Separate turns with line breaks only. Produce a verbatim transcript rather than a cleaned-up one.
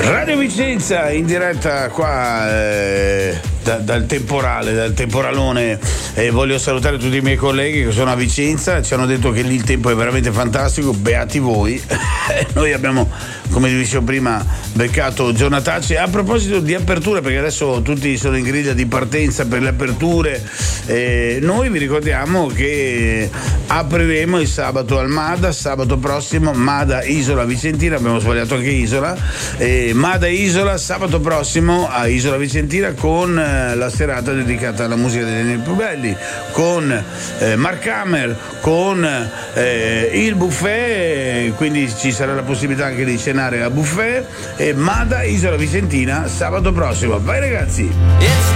Radio Vicenza in diretta qua eh, da, dal temporale, dal temporalone, e eh, voglio salutare tutti i miei colleghi che sono a Vicenza. Ci hanno detto che lì il tempo è veramente fantastico, beati voi. Noi abbiamo, come dicevo prima, beccato giornatacce. A proposito di aperture, perché adesso tutti sono in griglia di partenza per le aperture, eh, noi vi ricordiamo che apriremo il sabato al Mada, sabato prossimo, Mada Isola Vicentina, abbiamo sbagliato anche Isola, eh, Mada Isola sabato prossimo a Isola Vicentina, con eh, la serata dedicata alla musica degli anni più belli, con eh, Mark Hammer, con eh, il buffet, quindi ci sarà la possibilità anche di cenare a buffet. E Mada Isola Vicentina sabato prossimo. Vai ragazzi!